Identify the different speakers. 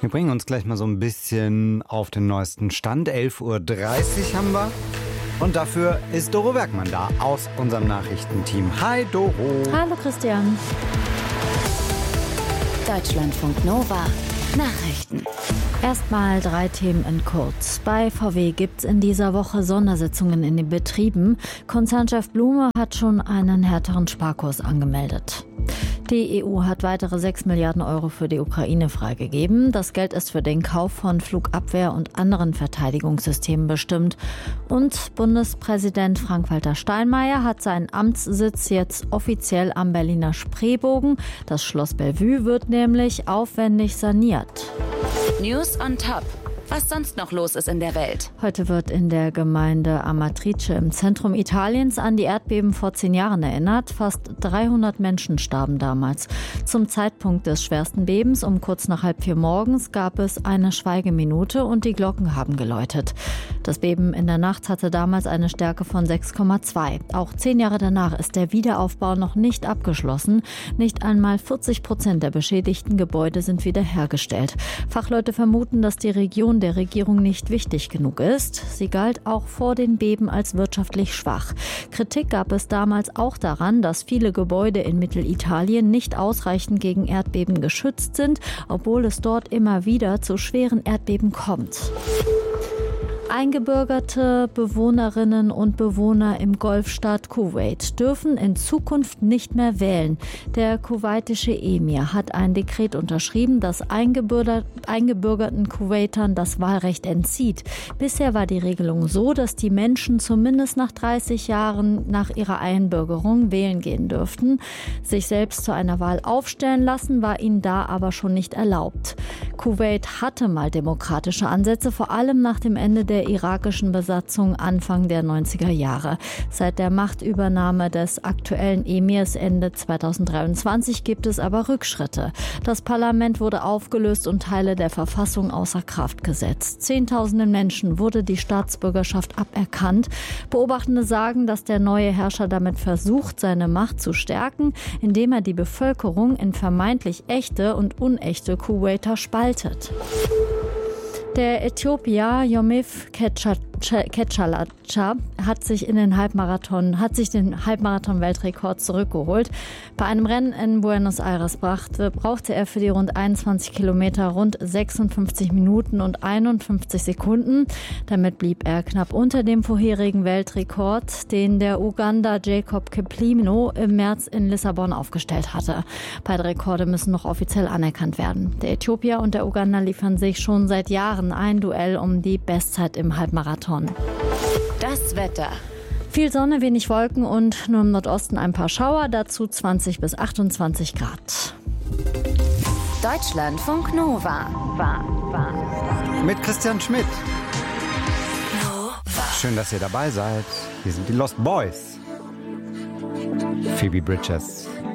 Speaker 1: Wir bringen uns gleich mal so ein bisschen auf den neuesten Stand. 11.30 Uhr haben wir. Und dafür ist Doro Bergmann da aus unserem Nachrichtenteam. Hi Doro.
Speaker 2: Hallo Christian.
Speaker 3: Deutschlandfunk Nova Nachrichten.
Speaker 2: Erstmal 3 Themen in kurz. Bei VW gibt's in dieser Woche Sondersitzungen in den Betrieben. Konzernchef Blume hat schon einen härteren Sparkurs angemeldet. Die EU hat weitere 6 Milliarden Euro für die Ukraine freigegeben. Das Geld ist für den Kauf von Flugabwehr- und anderen Verteidigungssystemen bestimmt. Und Bundespräsident Frank-Walter Steinmeier hat seinen Amtssitz jetzt offiziell am Berliner Spreebogen. Das Schloss Bellevue wird nämlich aufwendig saniert.
Speaker 3: News on Top. Was sonst noch los ist in der Welt.
Speaker 2: Heute wird in der Gemeinde Amatrice im Zentrum Italiens an die Erdbeben vor 10 Jahren erinnert. Fast 300 Menschen starben damals. Zum Zeitpunkt des schwersten Bebens um kurz nach 3:30 morgens gab es eine Schweigeminute und die Glocken haben geläutet. Das Beben in der Nacht hatte damals eine Stärke von 6,2. Auch 10 Jahre danach ist der Wiederaufbau noch nicht abgeschlossen. Nicht einmal 40% der beschädigten Gebäude sind wiederhergestellt. Fachleute vermuten, dass die Region der Regierung nicht wichtig genug ist. Sie galt auch vor den Beben als wirtschaftlich schwach. Kritik gab es damals auch daran, dass viele Gebäude in Mittelitalien nicht ausreichend gegen Erdbeben geschützt sind, obwohl es dort immer wieder zu schweren Erdbeben kommt. Eingebürgerte Bewohnerinnen und Bewohner im Golfstaat Kuwait dürfen in Zukunft nicht mehr wählen. Der kuwaitische Emir hat ein Dekret unterschrieben, das eingebürgerten Kuwaitern das Wahlrecht entzieht. Bisher war die Regelung so, dass die Menschen zumindest nach 30 Jahren nach ihrer Einbürgerung wählen gehen dürften. Sich selbst zu einer Wahl aufstellen lassen, war ihnen da aber schon nicht erlaubt. Kuwait hatte mal demokratische Ansätze, vor allem nach dem Ende der irakischen Besatzung Anfang der 90er Jahre. Seit der Machtübernahme des aktuellen Emirs Ende 2023 gibt es aber Rückschritte. Das Parlament wurde aufgelöst und Teile der Verfassung außer Kraft gesetzt. Zehntausenden Menschen wurde die Staatsbürgerschaft aberkannt. Beobachtende sagen, dass der neue Herrscher damit versucht, seine Macht zu stärken, indem er die Bevölkerung in vermeintlich echte und unechte Kuwaiter spaltet. Der Äthiopier Yomif Kecalacha hat sich den Halbmarathon-Weltrekord zurückgeholt. Bei einem Rennen in Buenos Aires brauchte er für die rund 21 Kilometer rund 56 Minuten und 51 Sekunden. Damit blieb er knapp unter dem vorherigen Weltrekord, den der Uganda Jacob Kiplimo im März in Lissabon aufgestellt hatte. Beide Rekorde müssen noch offiziell anerkannt werden. Der Äthiopier und der Uganda liefern sich schon seit Jahren ein Duell um die Bestzeit im Halbmarathon.
Speaker 3: Das Wetter.
Speaker 2: Viel Sonne, wenig Wolken und nur im Nordosten ein paar Schauer, dazu 20 bis 28 Grad.
Speaker 3: Deutschlandfunk Nova.
Speaker 1: Mit Christian Schmidt. Schön, dass ihr dabei seid. Wir sind die Lost Boys. Phoebe Bridgers.